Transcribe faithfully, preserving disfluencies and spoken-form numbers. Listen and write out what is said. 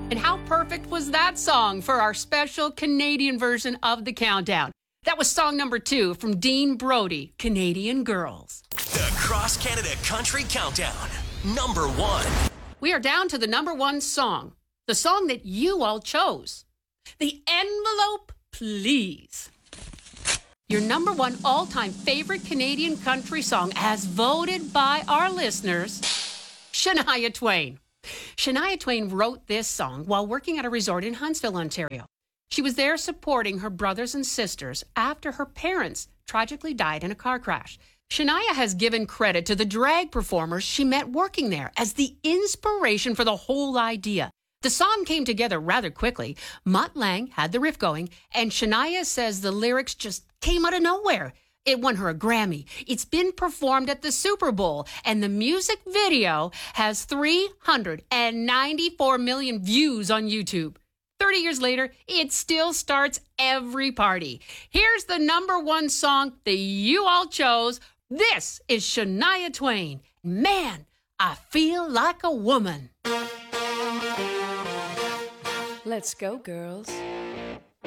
And how perfect was that song for our special Canadian version of the countdown? That was song number two from Dean Brody, Canadian Girls. The Cross Canada Country Countdown, number one. We are down to the number one song, the song that you all chose. The envelope, please. Your number one all-time favorite Canadian country song as voted by our listeners, Shania Twain. Shania Twain wrote this song while working at a resort in Huntsville, Ontario. She was there supporting her brothers and sisters after her parents tragically died in a car crash. Shania has given credit to the drag performers she met working there as the inspiration for the whole idea. The song came together rather quickly. Mutt Lange had the riff going, and Shania says the lyrics just came out of nowhere. It won her a Grammy. It's been performed at the Super Bowl, and the music video has three hundred ninety-four million views on YouTube. thirty years later, it still starts every party. Here's the number one song that you all chose. This is Shania Twain. Man, I feel like a woman. Let's go, girls.